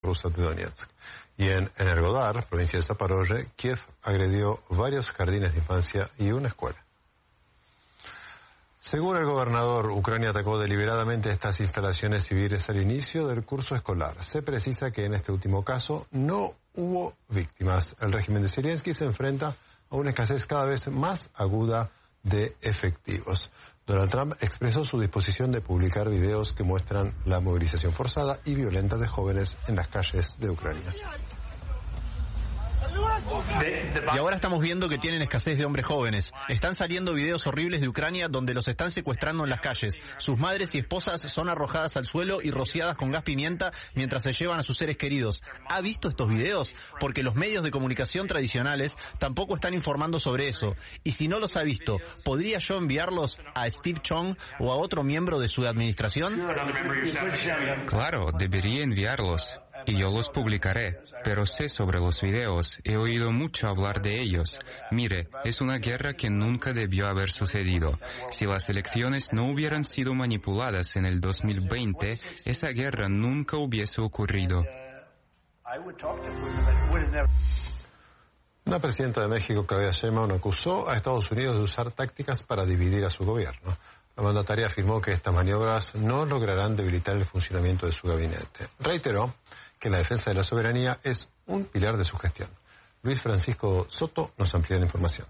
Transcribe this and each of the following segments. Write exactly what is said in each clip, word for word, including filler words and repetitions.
rusa de Donetsk. Y en Energodar, provincia de Zaporozhye, Kiev agredió varios jardines de infancia y una escuela. Según el gobernador, Ucrania atacó deliberadamente estas instalaciones civiles al inicio del curso escolar. Se precisa que en este último caso no hubo víctimas. El régimen de Zelensky se enfrenta a una escasez cada vez más aguda de efectivos. Donald Trump expresó su disposición de publicar videos que muestran la movilización forzada y violenta de jóvenes en las calles de Ucrania. Y ahora estamos viendo que tienen escasez de hombres jóvenes. Están saliendo videos horribles de Ucrania donde los están secuestrando en las calles. Sus madres y esposas son arrojadas al suelo y rociadas con gas pimienta mientras se llevan a sus seres queridos. ¿Ha visto estos videos? Porque los medios de comunicación tradicionales tampoco están informando sobre eso. Y si no los ha visto, ¿podría yo enviarlos a Steve Chong o a otro miembro de su administración? Claro, debería enviarlos. Y yo los publicaré, pero sé sobre los videos, he oído mucho hablar de ellos. Mire, es una guerra que nunca debió haber sucedido. Si las elecciones no hubieran sido manipuladas en el dos mil veinte, esa guerra nunca hubiese ocurrido. La presidenta de México, Claudia Sheinbaum, acusó a Estados Unidos de usar tácticas para dividir a su gobierno. La mandataria afirmó que estas maniobras no lograrán debilitar el funcionamiento de su gabinete. Reiteró que la defensa de la soberanía es un pilar de su gestión. Luis Francisco Soto nos amplía la información.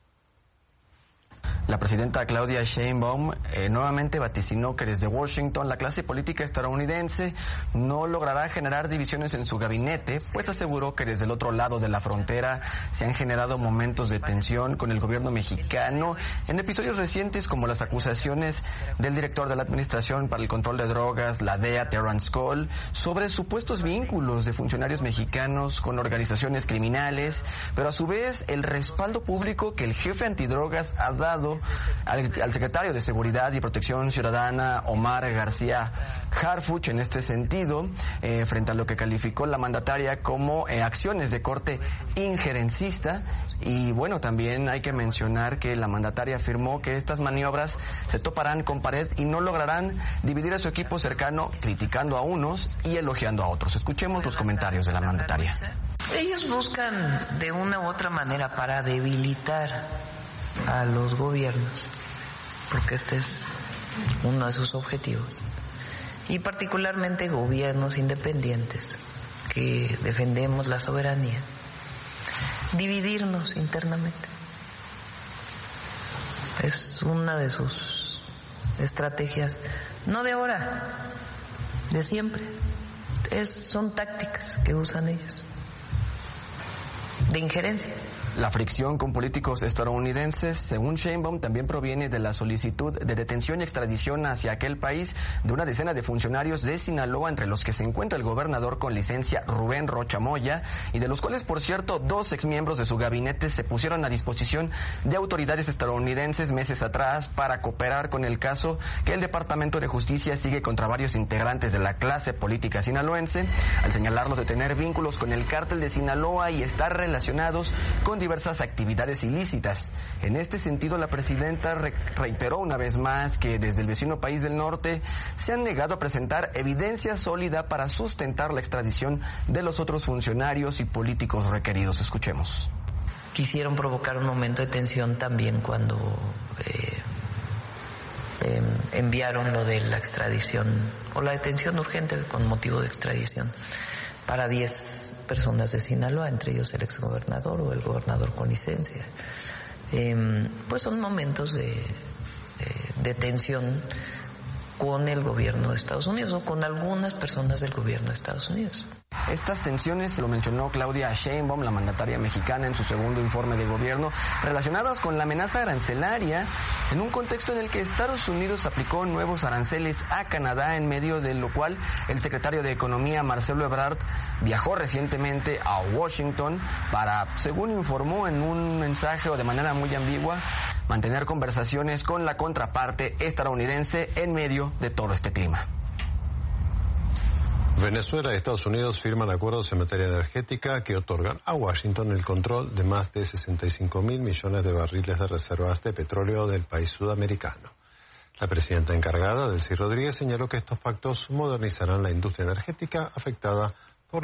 La presidenta Claudia Sheinbaum eh, nuevamente vaticinó que desde Washington la clase política estadounidense no logrará generar divisiones en su gabinete, pues aseguró que desde el otro lado de la frontera se han generado momentos de tensión con el gobierno mexicano en episodios recientes como las acusaciones del director de la Administración para el Control de Drogas, la D E A, Terrence Cole, sobre supuestos vínculos de funcionarios mexicanos con organizaciones criminales, pero a su vez el respaldo público que el jefe antidrogas ha dado Al, al secretario de Seguridad y Protección Ciudadana, Omar García Harfuch, en este sentido, eh, frente a lo que calificó la mandataria como eh, acciones de corte injerencista. Y bueno, también hay que mencionar que la mandataria afirmó que estas maniobras se toparán con pared y no lograrán dividir a su equipo cercano, criticando a unos y elogiando a otros. Escuchemos los comentarios de la mandataria. Ellos buscan de una u otra manera para debilitar a los gobiernos, porque este es uno de sus objetivos, y particularmente gobiernos independientes que defendemos la soberanía, dividirnos internamente. Es una de sus estrategias, no de ahora, de siempre. Es, son tácticas que usan ellos, de injerencia. La fricción con políticos estadounidenses, según Sheinbaum, también proviene de la solicitud de detención y extradición hacia aquel país de una decena de funcionarios de Sinaloa, entre los que se encuentra el gobernador con licencia Rubén Rocha Moya, y de los cuales, por cierto, dos exmiembros de su gabinete se pusieron a disposición de autoridades estadounidenses meses atrás para cooperar con el caso que el Departamento de Justicia sigue contra varios integrantes de la clase política sinaloense, al señalarlos de tener vínculos con el cártel de Sinaloa y estar relacionados con diversas actividades ilícitas. En este sentido, la presidenta re reiteró una vez más que desde el vecino país del norte se han negado a presentar evidencia sólida para sustentar la extradición de los otros funcionarios y políticos requeridos. Escuchemos. Quisieron provocar un momento de tensión también cuando eh, eh, enviaron lo de la extradición o la detención urgente con motivo de extradición para diez personas de Sinaloa, entre ellos el exgobernador o el gobernador con licencia. Eh, pues son momentos de, de, de tensión con el gobierno de Estados Unidos o con algunas personas del gobierno de Estados Unidos. Estas tensiones, lo mencionó Claudia Sheinbaum, la mandataria mexicana, en su segundo informe de gobierno, relacionadas con la amenaza arancelaria, en un contexto en el que Estados Unidos aplicó nuevos aranceles a Canadá, en medio de lo cual el secretario de Economía, Marcelo Ebrard, viajó recientemente a Washington para, según informó en un mensaje o de manera muy ambigua, mantener conversaciones con la contraparte estadounidense en medio de todo este clima. Venezuela y Estados Unidos firman acuerdos en materia energética que otorgan a Washington el control de más de sesenta y cinco mil millones de barriles de reservas de petróleo del país sudamericano. La presidenta encargada, Delcy Rodríguez, señaló que estos pactos modernizarán la industria energética afectada